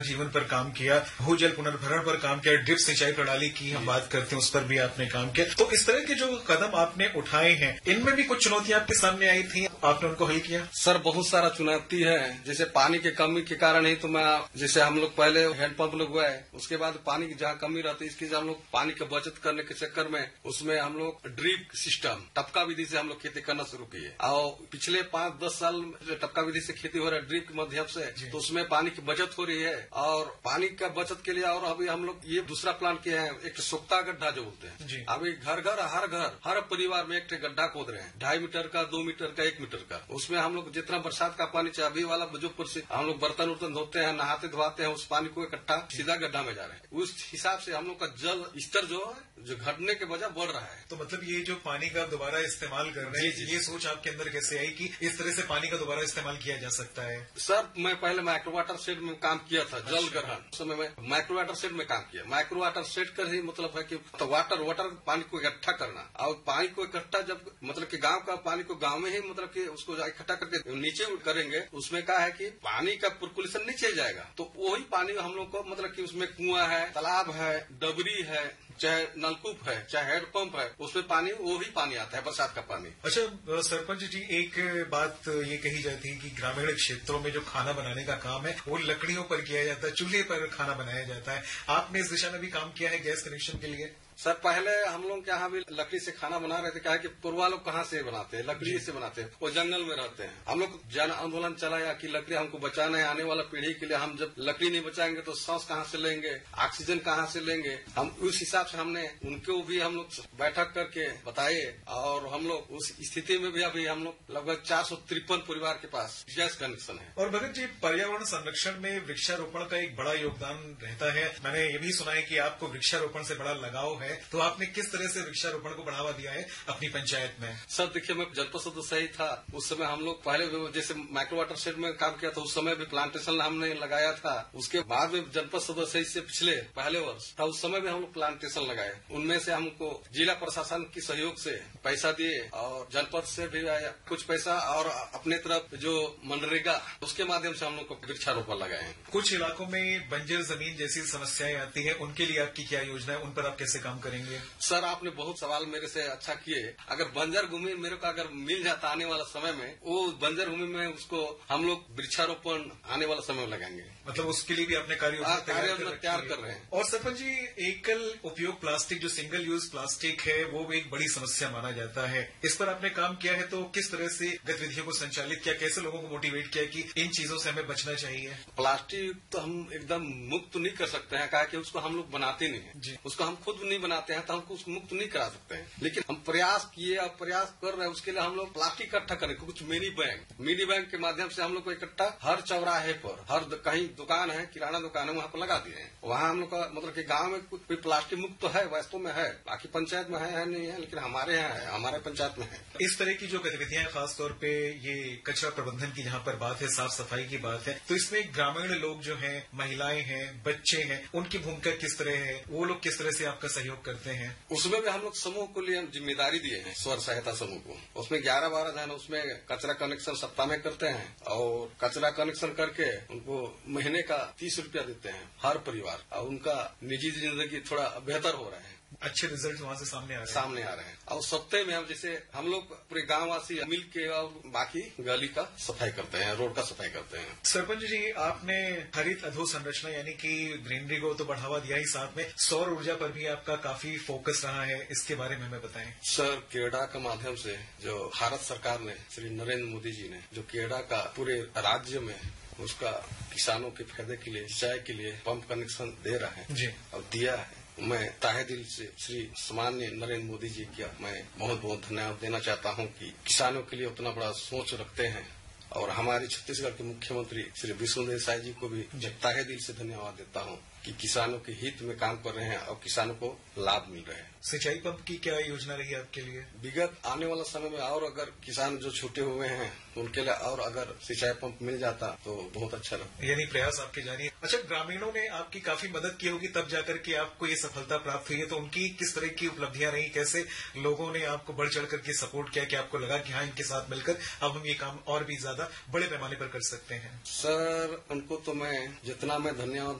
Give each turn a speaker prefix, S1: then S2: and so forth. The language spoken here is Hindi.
S1: जीवन पर काम किया, भूजल पुनर्भरण पर काम किया, ड्रिप सिंचाई प्रणाली की हम बात करते हैं उस पर भी आपने काम किया। तो इस तरह के जो कदम आपने उठाए हैं, इनमें भी कुछ चुनौतियां आपके सामने आई थी, आपने उनको हल किया?
S2: सर बहुत सारा चुनौती है, जैसे पानी की कमी के कारण ही तो मैं जैसे हम लोग पहले हैंडपंप लगवाए, उसके बाद पानी की जहाँ कमी रहती है इसकी हम लोग पानी की बचत करने के चक्कर में उसमें हम लोग ड्रिप सिस्टम टपका विधि से हम लोग खेती करना शुरू किए। और पिछले 5-10 साल जो टपका विधि से खेती हो रहा है ड्रिप के माध्यम से, तो उसमें पानी की बचत हो रही है। और पानी का बचत के लिए और अभी हम लोग ये दूसरा प्लान किए हैं, एक सोख्ता गड्ढा जो बोलते हैं। अभी घर हर परिवार में एक गड्ढा खोद रहे हैं, 2.5 मीटर का, 2 मीटर का, 1 मीटर का। उसमें हम लोग जितना बरसात का पानी चाहिए, अभी वाला जो हम लोग बर्तन उर्तन धोते हैं, नहाते धोते हैं, उस पानी को इकट्ठा सीधा गड्ढा में जा रहे हैं। उस हिसाब से हम लोग का जल स्तर जो घटने के बजाय बढ़ रहा है।
S1: तो मतलब ये जो पानी का दोबारा इस्तेमाल कर रहे हैं, ये सोच आपके अंदर कैसे आई कि इस तरह से पानी का दोबारा इस्तेमाल किया जा सकता है?
S2: सर मैं पहले माइक्रो वाटर शेड में काम किया था, जल ग्रहण समय में माइक्रो वाटर शेड में काम किया। माइक्रो वाटर शेड का ही मतलब है कि तो वाटर पानी को इकट्ठा करना, और पानी को इकट्ठा जब मतलब कि गांव का पानी को गांव में ही मतलब कि उसको इकट्ठा करके नीचे करेंगे, उसमें क्या है कि पानी का पर्कुलेशन नीचे जाएगा। तो वही पानी हम लोग को मतलब कि उसमें कुआं है, तालाब है, डबरी है, चाहे नलकूप है, चाहे हैंडपंप है, उसमें पानी वही पानी आता है, बरसात का पानी।
S1: अच्छा सरपंच जी, एक बात ये कही जाती है कि ग्रामीण क्षेत्रों में जो खाना बनाने का काम है वो लकड़ियों पर किया जाता है, चूल्हे पर खाना बनाया जाता है। आपने इस दिशा में भी काम किया है गैस कनेक्शन के लिए?
S2: सर पहले हम लोग यहाँ भी लकड़ी से खाना बना रहे थे, क्या है कि पूर्वा लोग कहाँ से बनाते हैं, लकड़ी से बनाते हैं, वो जंगल में रहते हैं। हम लोग जन आंदोलन चलाया कि लकड़ी हमको बचाना है, आने वाला पीढ़ी के लिए। हम जब लकड़ी नहीं बचाएंगे तो सांस कहाँ से लेंगे, ऑक्सीजन कहाँ से लेंगे। हम उस हिसाब से हमने उनको भी हम लोग बैठक करके बताए, और हम लोग उस स्थिति में भी अभी हम लोग लगभग 453 परिवार के पास गैस कनेक्शन है।
S1: और भगत जी, पर्यावरण संरक्षण में वृक्षारोपण का एक बड़ा योगदान रहता है। मैंने ये भी सुना है कि आपको वृक्षारोपण से बड़ा लगाव है, तो आपने किस तरह से वृक्षारोपण को बढ़ावा दिया है अपनी पंचायत में?
S2: सर देखिए, मैं जनपद सदस्य ही था उस समय। हम लोग पहले जैसे माइक्रो वाटर शेड में काम किया था, उस समय भी प्लांटेशन हमने लगाया था। उसके बाद में जनपद सदस्य से पहले वर्ष था, उस समय भी हम लोग प्लांटेशन लगाए। उनमें से हमको जिला प्रशासन की सहयोग से पैसा दिए, और जनपद से भी आया कुछ पैसा, और अपने तरफ जो मनरेगा उसके माध्यम से हम लोग को वृक्षारोपण लगाए हैं।
S1: कुछ इलाकों में बंजर जमीन जैसी समस्याएं आती है, उनके लिए आपकी क्या योजना है, उन पर आप कैसे काम करेंगे?
S2: सर आपने बहुत सवाल मेरे से अच्छा किए। अगर बंजर भूमि मेरे को अगर मिल जाता आने वाला समय में, वो बंजर भूमि में उसको हम लोग वृक्षारोपण आने वाला समय में लगाएंगे।
S1: मतलब उसके लिए भी अपने कार्य योजना
S2: तैयार कर रहे हैं।
S1: और सरपंच जी, एकल उपयोग प्लास्टिक जो सिंगल यूज प्लास्टिक है, वो एक बड़ी समस्या माना जाता है। इस पर आपने काम किया है, तो किस तरह से गतिविधियों को संचालित किया, कैसे लोगों को मोटिवेट किया कि इन चीजों से हमें बचना चाहिए?
S2: प्लास्टिक तो हम एकदम मुक्त नहीं कर सकते हैं, कहा कि उसको हम लोग बनाते नहीं है, उसको हम खुद नहीं बनाते हैं, तो हमको उसको मुक्त नहीं करा सकते हैं। लेकिन हम प्रयास किए और प्रयास कर रहे हैं। उसके लिए हम लोग प्लास्टिक इकट्ठा करें, कुछ मिनी बैंक के माध्यम से हम लोग को इकट्ठा हर चौराहे पर, हर कहीं दुकान है, किराना दुकान है, वहाँ पर लगा दिए हैं। वहाँ हम लोग का मतलब कि गांव में कोई प्लास्टिक मुक्त तो है, वास्तव में है, बाकी पंचायत में है नहीं है, लेकिन हमारे यहाँ है, हमारे पंचायत में है।
S1: इस तरह की जो गतिविधियां, खासतौर पे ये कचरा प्रबंधन की जहाँ पर बात है, साफ सफाई की बात है, तो इसमें ग्रामीण लोग जो हैं, महिलाएं हैं, बच्चे हैं, उनकी भूमिका किस तरह है? वो लोग किस तरह से आपका सहयोग करते हैं?
S2: उसमें भी हम लोग समूह को लिए जिम्मेदारी दिए हैं, स्वर सहायता समूह को। उसमें 11-12 जन उसमें कचरा कनेक्शन सप्ताह में करते हैं, और कचरा कनेक्शन करके उनको महीने का 30 रुपया देते हैं हर परिवार, और उनका निजी जिंदगी थोड़ा बेहतर हो रहा है।
S1: अच्छे रिजल्ट वहाँ से सामने आ रहे हैं।
S2: और सप्ताह में हम जैसे हम लोग पूरे गांव वासी मिल के और बाकी गली का सफाई करते हैं, रोड का सफाई करते हैं।
S1: सरपंच जी, आपने हरित अधोसंरचना यानी कि ग्रीनरी को तो बढ़ावा दिया ही, साथ में सौर ऊर्जा पर भी आपका काफी फोकस रहा है, इसके बारे में हमें बताएं।
S2: सर केडा के माध्यम से जो भारत सरकार ने, श्री नरेंद्र मोदी जी ने जो केडा का पूरे राज्य में उसका किसानों के फायदे के लिए, सिंचाई के लिए पंप कनेक्शन दे रहा है जी, और दिया है। मैं ताहे दिल से श्री सामान्य नरेंद्र मोदी जी का मैं बहुत बहुत धन्यवाद देना चाहता हूं कि किसानों के लिए उतना बड़ा सोच रखते हैं। और हमारे छत्तीसगढ़ के मुख्यमंत्री श्री विष्णुदेव साय जी को भी ताहे दिल से धन्यवाद देता हूं कि किसानों के हित में काम कर रहे हैं और किसानों को लाभ मिल रहे हैं।
S1: सिंचाई पंप की क्या योजना रही है आपके लिए?
S2: विगत आने वाला समय में और अगर किसान जो छूटे हुए हैं तो उनके लिए और अगर सिंचाई पंप मिल जाता तो बहुत अच्छा लगता।
S1: यानी प्रयास आपके जारी है। अच्छा, ग्रामीणों ने आपकी काफी मदद की होगी तब जाकर के आपको ये सफलता प्राप्त हुई है, तो उनकी किस तरह की उपलब्धियां रही, कैसे लोगों ने आपको बढ़ चढ़ करके सपोर्ट किया कि आपको लगा कि हाँ, इनके साथ मिलकर अब हम ये काम और भी ज्यादा बड़े पैमाने पर कर सकते हैं?
S2: सर, उनको तो मैं जितना मैं धन्यवाद